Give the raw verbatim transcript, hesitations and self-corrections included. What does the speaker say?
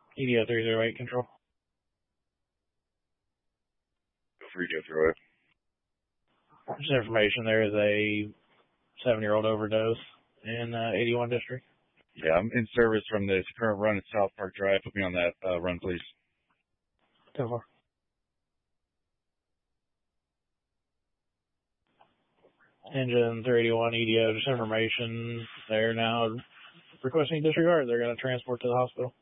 E D O three oh eight control. Go for E D O three oh eight. Just information, there is a seven-year-old overdose in uh, eighty-one District. Yeah, I'm in service from this current run at South Park Drive. Put me on that uh, run, please. ten four. Engine three eighty-one E D O, just information there now. Requesting disregard. They're going to transport to the hospital.